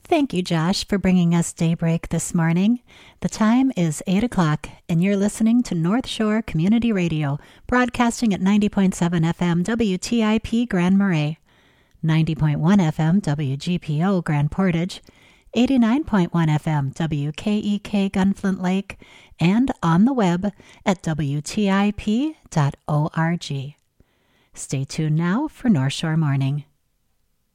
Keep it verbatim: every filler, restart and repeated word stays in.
Thank you, Josh, for bringing us Daybreak this morning. The time is eight o'clock, and you're listening to North Shore Community Radio, broadcasting at ninety point seven F M W T I P Grand Marais, ninety point one F M W G P O Grand Portage, eighty-nine point one F M W K E K Gunflint Lake, and on the web at W T I P dot org. Stay tuned now for North Shore Morning.